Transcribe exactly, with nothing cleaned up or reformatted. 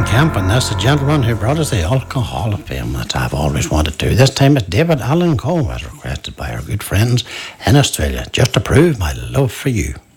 Camp, and that's the gentleman who brought us the Alcohol of Fame that I've always wanted to. This time it's David Allan Coe, as requested by our good friends in Australia, just to prove my love for you.